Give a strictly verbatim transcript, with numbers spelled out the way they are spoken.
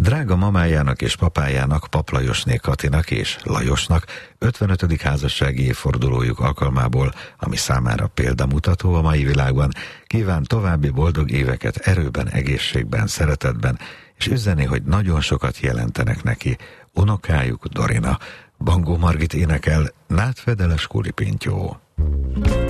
Drága mamájának és papájának, Pap Lajosné Katinak és Lajosnak ötvenötödik házassági évfordulójuk alkalmából, ami számára példamutató a mai világban, kíván további boldog éveket erőben, egészségben, szeretetben, és üzeni, hogy nagyon sokat jelentenek neki. Unokájuk Dorina. Bangó Margit énekel, Nátvedeles Kulipintyó.